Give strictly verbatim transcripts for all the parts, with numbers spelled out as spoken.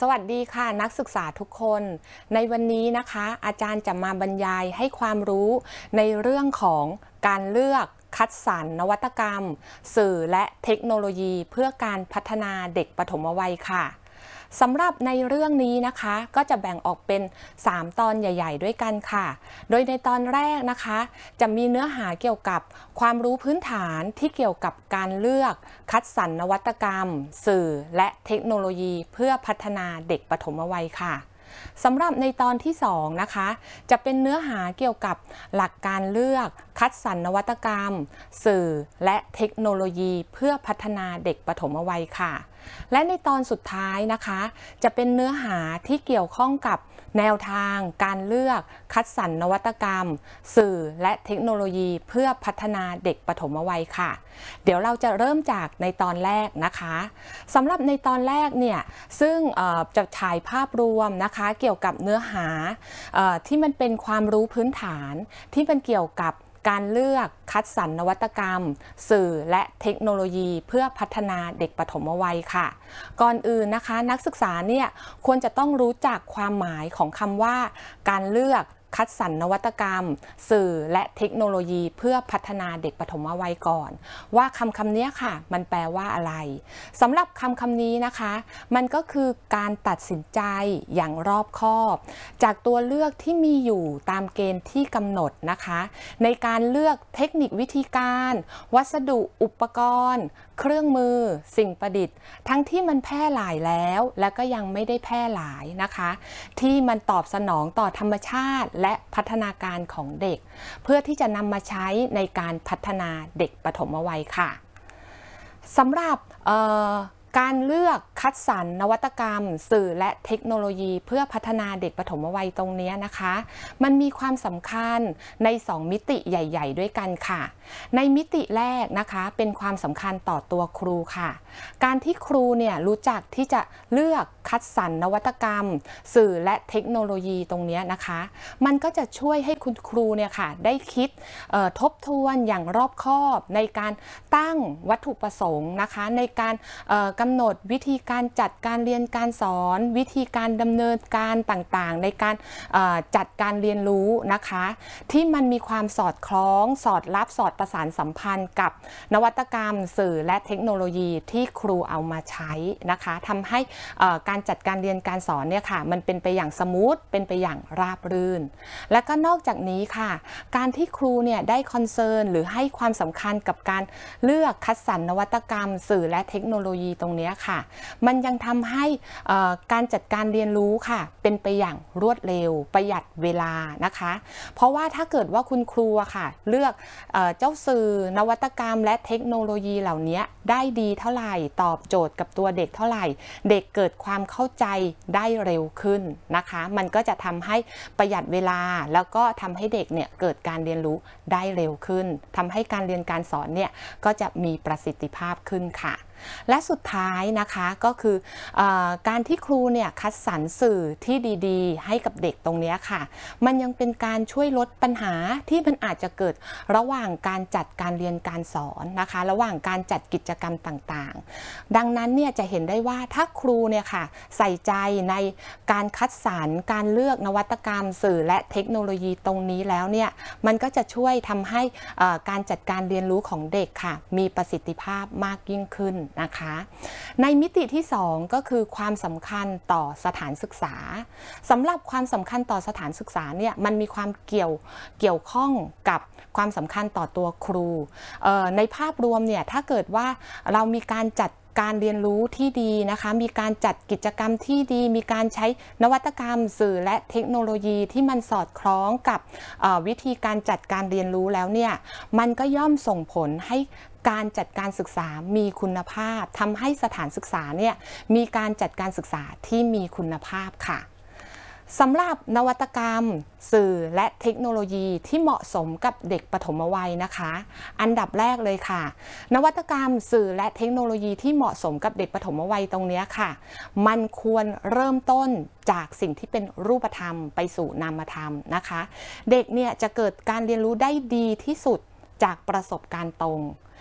สวัสดีค่ะนักศึกษาทุกคนในวันนี้นะคะอาจารย์จะมาบรรยายให้ความรู้ในเรื่องของการเลือกคัดสรรนวัตกรรมสื่อและเทคโนโลยีเพื่อการพัฒนาเด็กปฐมวัยค่ะสำหรับในเรื่องนี้นะคะก็จะแบ่งออกเป็นสามตอนใหญ่ๆด้วยกันค่ะโดยในตอนแรกนะคะจะมีเนื้อหาเกี่ยวกับความรู้พื้นฐานที่เกี่ยวกับการเลือกคัดสรรนวัตกรรมสื่อและเทคโนโลยีเพื่อพัฒนาเด็กปฐมวัยค่ะสำหรับในตอนที่สองนะคะจะเป็นเนื้อหาเกี่ยวกับหลักการเลือกคัดสรรนวัตกรรมสื่อและเทคโนโลยีเพื่อพัฒนาเด็กปฐมวัยค่ะและในตอนสุดท้ายนะคะจะเป็นเนื้อหาที่เกี่ยวข้องกับแนวทางการเลือกคัดสรรนวัตกรรมสื่อและเทคโนโลยีเพื่อพัฒนาเด็กปฐมวัยค่ะเดี๋ยวเราจะเริ่มจากในตอนแรกนะคะสำหรับในตอนแรกเนี่ยซึ่งจะฉายภาพรวมนะคะเกี่ยวกับเนื้อหาที่มันเป็นความรู้พื้นฐานที่มันเกี่ยวกับการเลือกคัดสรรนวัตกรรมสื่อและเทคโนโลยีเพื่อพัฒนาเด็กปฐมวัยค่ะก่อนอื่นนะคะนักศึกษาเนี่ยควรจะต้องรู้จักความหมายของคำว่าการเลือกคัดสรรนวัตกรรมสื่อและเทคโนโลยีเพื่อพัฒนาเด็กปฐมวัยก่อนว่าคำคำนี้ค่ะมันแปลว่าอะไรสำหรับคำคำนี้นะคะมันก็คือการตัดสินใจอย่างรอบคอบจากตัวเลือกที่มีอยู่ตามเกณฑ์ที่กำหนดนะคะในการเลือกเทคนิควิธีการวัสดุอุปกรณ์เครื่องมือสิ่งประดิษฐ์ทั้งที่มันแพร่หลายแล้วและก็ยังไม่ได้แพร่หลายนะคะที่มันตอบสนองต่อธรรมชาติและพัฒนาการของเด็กเพื่อที่จะนำมาใช้ในการพัฒนาเด็กปฐมวัยค่ะสำหรับการเลือกคัดสรรนวัตกรรมสื่อและเทคโนโลยีเพื่อพัฒนาเด็กปฐมวัยตรงนี้นะคะมันมีความสำคัญในสองมิติใหญ่ๆด้วยกันค่ะในมิติแรกนะคะเป็นความสำคัญต่อตัวครูค่ะการที่ครูเนี่ยรู้จักที่จะเลือกคัดสรรนวัตกรรมสื่อและเทคโนโลยีตรงนี้นะคะมันก็จะช่วยให้คุณครูเนี่ยค่ะได้คิดทบทวนอย่างรอบคอบในการตั้งวัตถุประสงค์นะคะในการกำหนดวิธีการจัดการเรียนการสอนวิธีการดำเนินการต่างๆในการจัดการเรียนรู้นะคะที่มันมีความสอดคล้องสอดรับสอดประสานสัมพันธ์กับนวัตกรรมสื่อและเทคโนโลยีที่ครูเอามาใช้นะคะทำให้การจัดการเรียนการสอนเนี่ยค่ะมันเป็นไปอย่างสมูทเป็นไปอย่างราบรื่นและก็นอกจากนี้ค่ะการที่ครูเนี่ยได้คอนเซิร์นหรือให้ความสำคัญกับการเลือกคัดสรรนวัตกรรมสื่อและเทคโนโลยีตรงนี้ค่ะมันยังทำให้การจัดการเรียนรู้ค่ะเป็นไปอย่างรวดเร็วประหยัดเวลานะคะเพราะว่าถ้าเกิดว่าคุณครูค่ะเลือกเจ้าสื่อนวัตกรรมและเทคโนโลยีเหล่านี้ได้ดีเท่าไหร่ตอบโจทย์กับตัวเด็กเท่าไหร่เด็กเกิดความเข้าใจได้เร็วขึ้นนะคะมันก็จะทำให้ประหยัดเวลาแล้วก็ทำให้เด็กเนี่ยเกิดการเรียนรู้ได้เร็วขึ้นทำให้การเรียนการสอนเนี่ยก็จะมีประสิทธิภาพขึ้นค่ะและสุดท้ายนะคะก็คืออการที่ครูเนี่ยคัดสรรสื่อที่ดีๆให้กับเด็กตรงนี้ค่ะมันยังเป็นการช่วยลดปัญหาที่มันอาจจะเกิดระหว่างการจัดการเรียนการสอนนะคะระหว่างการจัดกิจกรรมต่างๆดังนั้นเนี่ยจะเห็นได้ว่าถ้าครูเนี่ยค่ะใส่ใจในการคัดสรรการเลือกนวัตกรรมสื่อและเทคโนโลยีตรงนี้แล้วเนี่ยมันก็จะช่วยทำให้การจัดการเรียนรู้ของเด็กค่ะมีประสิทธิภาพมากยิ่งขึ้นนะคะในมิติที่สองก็คือความสำคัญต่อสถานศึกษาสำหรับความสำคัญต่อสถานศึกษาเนี่ยมันมีความเกี่ยวเกี่ยวข้องกับความสำคัญต่อตัวครูในภาพรวมเนี่ยถ้าเกิดว่าเรามีการจัดการเรียนรู้ที่ดีนะคะมีการจัดกิจกรรมที่ดีมีการใช้นวัตกรรมสื่อและเทคโนโลยีที่มันสอดคล้องกับวิธีการจัดการเรียนรู้แล้วเนี่ยมันก็ย่อมส่งผลให้การจัดการศึกษามีคุณภาพทำให้สถานศึกษาเนี่ยมีการจัดการศึกษาที่มีคุณภาพค่ะสำหรับนวัตกรรมสื่อและเทคโนโลยีที่เหมาะสมกับเด็กปฐมวัยนะคะอันดับแรกเลยค่ะนวัตกรรมสื่อและเทคโนโลยีที่เหมาะสมกับเด็กปฐมวัยตรงนี้ค่ะมันควรเริ่มต้นจากสิ่งที่เป็นรูปธรรมไปสู่นามธรรมนะคะเด็กเนี่ยจะเกิดการเรียนรู้ได้ดีที่สุดจากประสบการณ์ตรง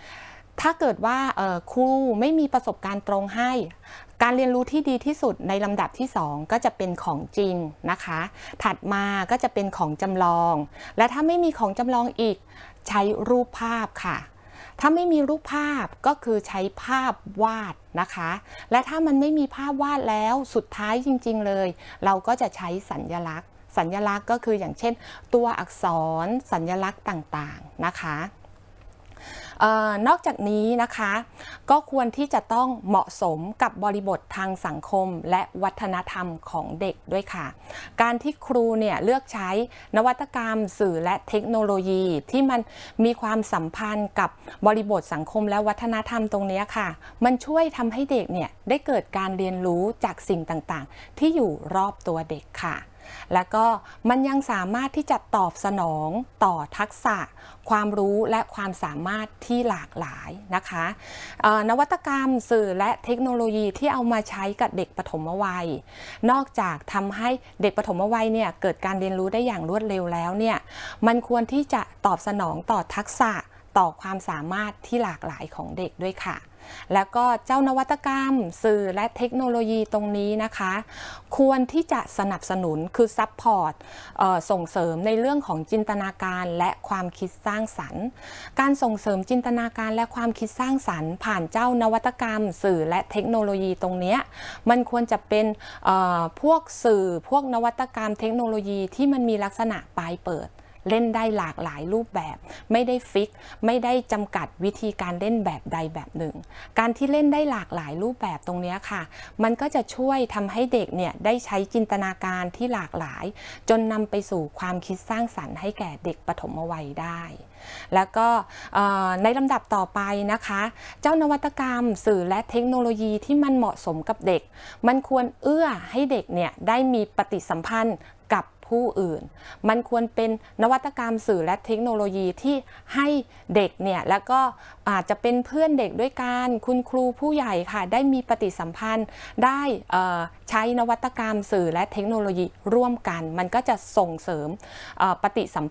ถ้าเกิดว่าครูไม่มีประสบการณ์ตรงให้การเรียนรู้ที่ดีที่สุดในลำดับที่สองก็จะเป็นของจริงนะคะถัดมาก็จะเป็นของจำลองและถ้าไม่มีของจำลองอีกใช้รูปภาพค่ะถ้าไม่มีรูปภาพก็คือใช้ภาพวาดนะคะและถ้ามันไม่มีภาพวาดแล้วสุดท้ายจริงๆเลยเราก็จะใช้สัญลักษณ์สัญลักษณ์ก็คืออย่างเช่นตัวอักษรสัญลักษณ์ต่างๆนะคะเอ่อนอกจากนี้นะคะก็ควรที่จะต้องเหมาะสมกับบริบททางสังคมและวัฒนธรรมของเด็กด้วยค่ะการที่ครูเนี่ยเลือกใช้นวัตกรรมสื่อและเทคโนโลยีที่มันมีความสัมพันธ์กับบริบทสังคมและวัฒนธรรมตรงนี้ค่ะมันช่วยทำให้เด็กเนี่ยได้เกิดการเรียนรู้จากสิ่งต่างๆที่อยู่รอบตัวเด็กค่ะแล้วก็มันยังสามารถที่จะตอบสนองต่อทักษะความรู้และความสามารถที่หลากหลายนะคะนวัตกรรมสื่อและเทคโนโลยีที่เอามาใช้กับเด็กปฐมวัยนอกจากทำให้เด็กปฐมวัยเนี่ยเกิดการเรียนรู้ได้อย่างรวดเร็วแล้วเนี่ยมันควรที่จะตอบสนองต่อทักษะต่อความสามารถที่หลากหลายของเด็กด้วยค่ะแล้วก็เจ้านวัตกรรมสื่อและเทคโนโลยีตรงนี้นะคะควรที่จะสนับสนุนคือซัพพอร์ตส่งเสริมในเรื่องของจินตนาการและความคิดสร้างสรรค์การส่งเสริมจินตนาการและความคิดสร้างสรรค์ผ่านเจ้านวัตกรรมสื่อและเทคโนโลยีตรงนี้มันควรจะเป็นพวกสื่อพวกนวัตกรรมเทคโนโลยีที่มันมีลักษณะปลายเปิดเล่นได้หลากหลายรูปแบบไม่ได้ฟิกไม่ได้จำกัดวิธีการเล่นแบบใดแบบหนึ่งการที่เล่นได้หลากหลายรูปแบบตรงนี้ค่ะมันก็จะช่วยทำให้เด็กเนี่ยได้ใช้จินตนาการที่หลากหลายจนนำไปสู่ความคิดสร้างสรรค์ให้แก่เด็กปฐมวัยได้แล้วก็ในลำดับต่อไปนะคะเจ้านวัตกรรมสื่อและเทคโนโลยีที่มันเหมาะสมกับเด็กมันควรเอื้อให้เด็กเนี่ยได้มีปฏิสัมพันธ์กับผู้อื่นมันควรเป็นนวัตกรรมสื่อและเทคโนโลยีที่ให้เด็กเนี่ยแล้วก็อาจจะเป็นเพื่อนเด็กด้วยกันคุณครูผู้ใหญ่ค่ะได้มีปฏิสัมพันธ์ได้ใช้นวัตกรรมสื่อและเทคโนโลยีร่วมกันมันก็จะส่งเสริมปฏิสัมพันธ์